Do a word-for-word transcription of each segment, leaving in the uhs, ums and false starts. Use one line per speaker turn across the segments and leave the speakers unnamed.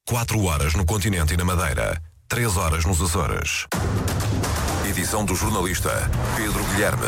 quatro horas no continente e na Madeira, três horas nos Açores. Edição do jornalista Pedro Guilherme.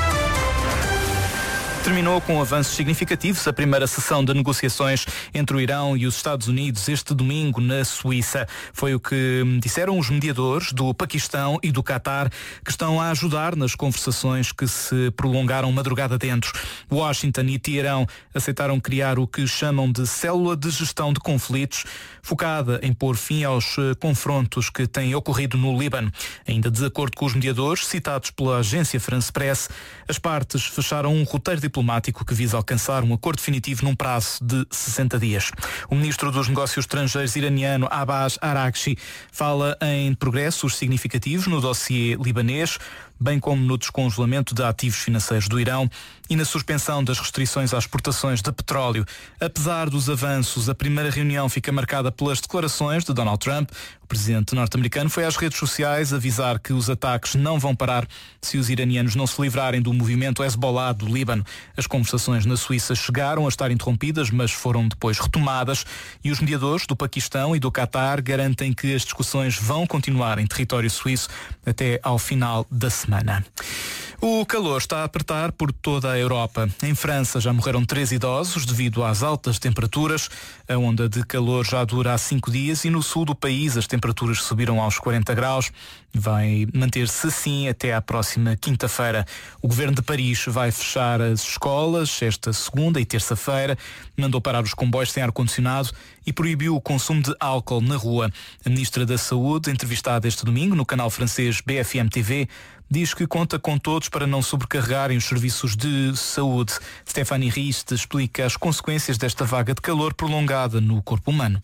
Terminou com avanços significativos a primeira sessão de negociações entre o Irão e os Estados Unidos este domingo na Suíça. Foi o que disseram os mediadores do Paquistão e do Catar, que estão a ajudar nas conversações que se prolongaram madrugada dentro. Washington e Teherão aceitaram criar o que chamam de célula de gestão de conflitos, focada em pôr fim aos confrontos que têm ocorrido no Líbano. Ainda de acordo com os mediadores, citados pela agência France Press, as partes fecharam um roteiro diplomático que visa alcançar um acordo definitivo num prazo de sessenta dias. O ministro dos Negócios Estrangeiros iraniano Abbas Araghchi fala em progressos significativos no dossiê libanês, bem como no descongelamento de ativos financeiros do Irão e na suspensão das restrições às exportações de petróleo. Apesar dos avanços, a primeira reunião fica marcada pelas declarações de Donald Trump. O presidente norte-americano foi às redes sociais avisar que os ataques não vão parar se os iranianos não se livrarem do movimento Hezbollah do Líbano. As conversações na Suíça chegaram a estar interrompidas, mas foram depois retomadas, e os mediadores do Paquistão e do Catar garantem que as discussões vão continuar em território suíço até ao final da semana. O calor está a apertar por toda a Europa. Em França já morreram três idosos devido às altas temperaturas. A onda de calor já dura há cinco dias e no sul do país as temperaturas subiram aos quarenta graus. Vai manter-se assim até à próxima quinta-feira. O governo de Paris vai fechar as escolas esta segunda e terça-feira, mandou parar os comboios sem ar-condicionado e proibiu o consumo de álcool na rua. A ministra da Saúde, entrevistada este domingo no canal francês B F M T V, diz que conta com todos para não sobrecarregarem os serviços de saúde. Stéphanie Rist explica as consequências desta vaga de calor prolongada no corpo humano.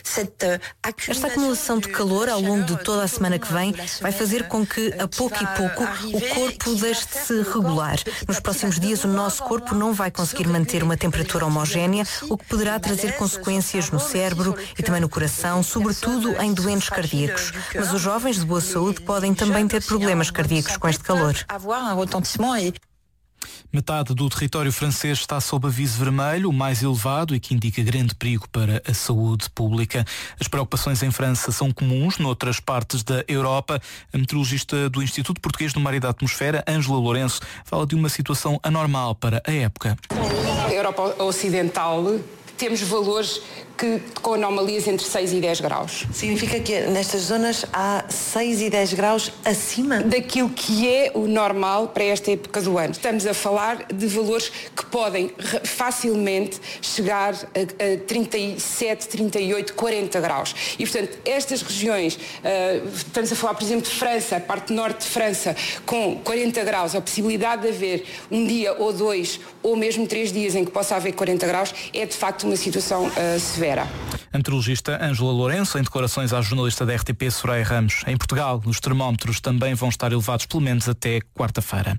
Esta acumulação de calor ao longo de toda a semana que vem vai fazer com que, a pouco e pouco, o corpo deixe de se regular. Nos próximos dias, o nosso corpo não vai conseguir manter uma temperatura homogénea, o que poderá trazer consequências no cérebro e também no coração, sobretudo em doentes cardíacos. Mas os jovens de boa saúde podem também ter problemas cardíacos com este calor.
Metade do território francês está sob aviso vermelho, o mais elevado e que indica grande perigo para a saúde pública. As preocupações em França são comuns noutras partes da Europa. A meteorologista do Instituto Português do Mar e da Atmosfera, Ângela Lourenço, fala de uma situação anormal para a época.
Na Europa Ocidental temos valores que, com anomalias entre seis e dez graus.
Significa que nestas zonas há seis e dez graus acima
daquilo que é o normal para esta época do ano. Estamos a falar de valores que podem facilmente chegar a, a trinta e sete, trinta e oito, quarenta graus. E, portanto, estas regiões, uh, estamos a falar, por exemplo, de França, a parte norte de França, com quarenta graus, a possibilidade de haver um dia ou dois, ou mesmo três dias em que possa haver quarenta graus, é de facto uma situação uh, severa.
A meteorologista Ângela Lourenço, em declarações à jornalista da R T P, Soraya Ramos. Em Portugal, os termómetros também vão estar elevados pelo menos até quarta-feira.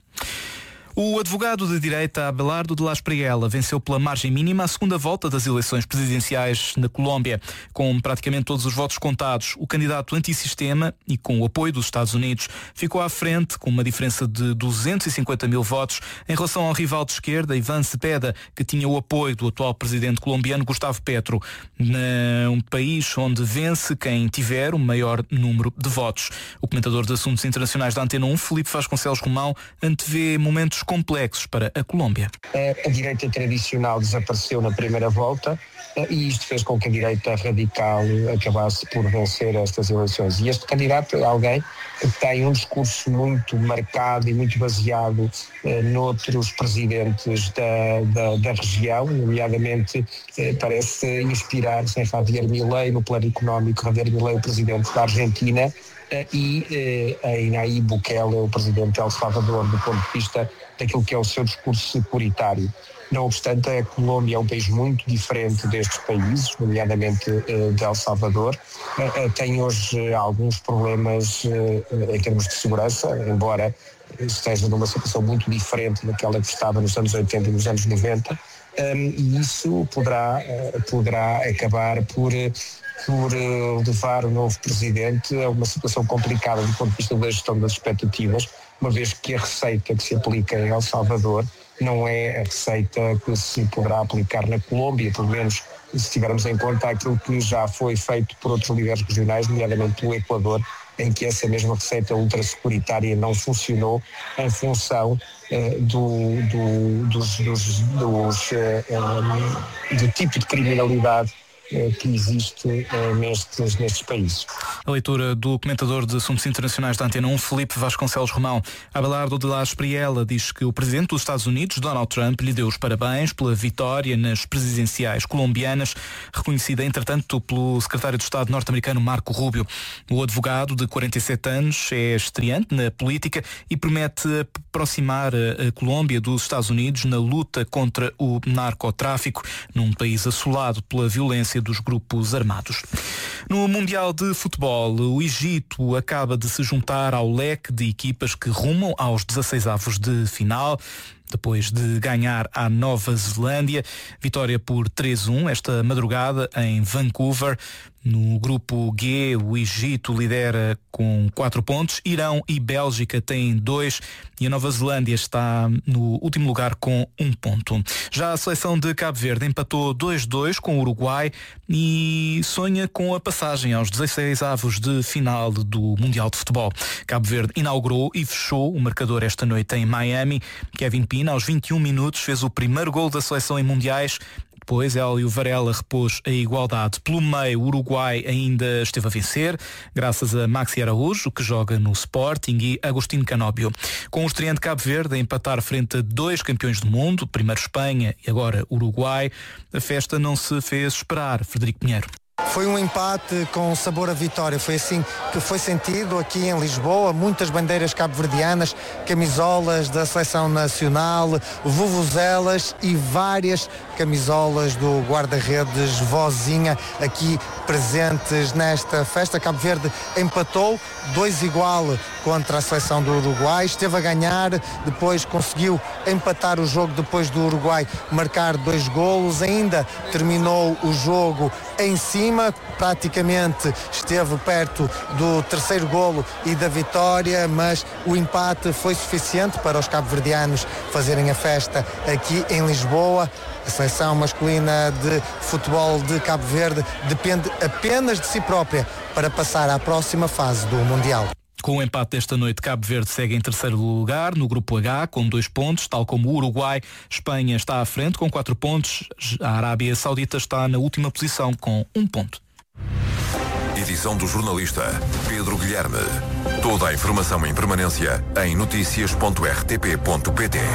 O advogado de direita Abelardo de la Espriella venceu pela margem mínima a segunda volta das eleições presidenciais na Colômbia. Com praticamente todos os votos contados, o candidato antissistema e com o apoio dos Estados Unidos ficou à frente com uma diferença de duzentos e cinquenta mil votos em relação ao rival de esquerda, Iván Cepeda, que tinha o apoio do atual presidente colombiano Gustavo Petro. Num país onde vence quem tiver o maior número de votos. O comentador de assuntos internacionais da Antena um, Felipe Vasconcelos Romão, antevê momentos complexos para a Colômbia.
A direita tradicional desapareceu na primeira volta e isto fez com que a direita radical acabasse por vencer estas eleições. E este candidato é alguém que tem um discurso muito marcado e muito baseado eh, noutros presidentes da, da, da região, nomeadamente eh, parece inspirar-se em Javier Milei no plano económico, Javier Milei, o presidente da Argentina, eh, e eh, em Nayib Bukele, o presidente de El Salvador, do ponto de vista daquilo que é o seu discurso securitário. Não obstante, a Colômbia é um país muito diferente destes países, nomeadamente uh, de El Salvador. Uh, uh, tem hoje uh, alguns problemas uh, em termos de segurança, embora esteja numa situação muito diferente daquela que estava nos anos oitenta e nos anos noventa. Um, e isso poderá, uh, poderá acabar por... Uh, por uh, levar o novo presidente a uma situação complicada do ponto de vista da gestão das expectativas, uma vez que a receita que se aplica em El Salvador não é a receita que se poderá aplicar na Colômbia, pelo menos se tivermos em conta aquilo que já foi feito por outros líderes regionais, nomeadamente pelo Equador, em que essa mesma receita ultrasecuritária não funcionou em função eh, do, do, dos, dos, dos, eh, um, do tipo de criminalidade que existe uh, nestes, nestes países.
A leitura do comentador de assuntos internacionais da Antena um, Felipe Vasconcelos Romão. Abelardo de la Espriella diz que o presidente dos Estados Unidos, Donald Trump, lhe deu os parabéns pela vitória nas presidenciais colombianas, reconhecida, entretanto, pelo secretário de Estado norte-americano Marco Rubio. O advogado, de quarenta e sete anos, é estreante na política e promete aproximar a Colômbia dos Estados Unidos na luta contra o narcotráfico, num país assolado pela violência dos grupos armados. No Mundial de Futebol, o Egito acaba de se juntar ao leque de equipas que rumam aos dezasseis avos de final, depois de ganhar à Nova Zelândia. Vitória por três a um esta madrugada em Vancouver. No grupo G, o Egito lidera com quatro pontos, Irão e Bélgica têm dois e a Nova Zelândia está no último lugar com um ponto. Já a seleção de Cabo Verde empatou dois a dois com o Uruguai e sonha com a passagem aos dezasseis avos de final do Mundial de Futebol. Cabo Verde inaugurou e fechou o marcador esta noite em Miami. Kevin Pina, aos vinte e um minutos, fez o primeiro gol da seleção em mundiais. Depois, Hélio Varela repôs a igualdade. Pelo meio, o Uruguai ainda esteve a vencer, graças a Maxi Araújo, que joga no Sporting, e Agostinho Canóbio. Com o estreante Cabo Verde a empatar frente a dois campeões do mundo, primeiro Espanha e agora Uruguai, a festa não se fez esperar. Frederico Pinheiro.
Foi um empate com sabor a vitória, foi assim que foi sentido aqui em Lisboa, muitas bandeiras cabo-verdianas, camisolas da seleção nacional, vuvuzelas e várias camisolas do guarda-redes Vozinha aqui presentes nesta festa. Cabo Verde empatou dois igual contra a seleção do Uruguai, esteve a ganhar, depois conseguiu empatar o jogo depois do Uruguai marcar dois golos, ainda terminou o jogo em cima, praticamente esteve perto do terceiro golo e da vitória, mas o empate foi suficiente para os cabo-verdianos fazerem a festa aqui em Lisboa. A seleção masculina de futebol de Cabo Verde depende apenas de si própria para passar à próxima fase do Mundial.
Com o empate desta noite, Cabo Verde segue em terceiro lugar no grupo H com dois pontos, tal como o Uruguai. Espanha está à frente com quatro pontos. A Arábia Saudita está na última posição com um ponto.
Edição do jornalista Pedro Guilherme. Toda a informação em permanência em notícias ponto r t p ponto p t.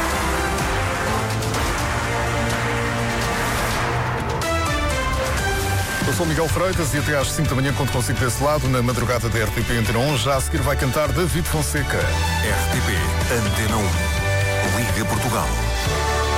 Eu sou Miguel Freitas e até às cinco da manhã conto consigo desse lado na madrugada da R T P Antena um. Já a seguir vai cantar David Fonseca.
R T P Antena um. Liga Portugal.